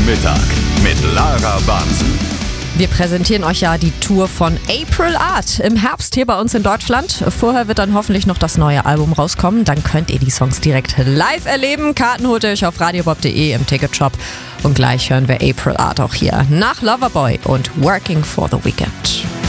Mittag mit Lara Bansen. Wir präsentieren euch ja die Tour von April Art im Herbst hier bei uns in Deutschland. Vorher wird dann hoffentlich noch das neue Album rauskommen. Dann könnt ihr die Songs direkt live erleben. Karten holt ihr euch auf radiobob.de im Ticketshop. Und gleich hören wir April Art auch hier nach Loverboy und Working for the Weekend.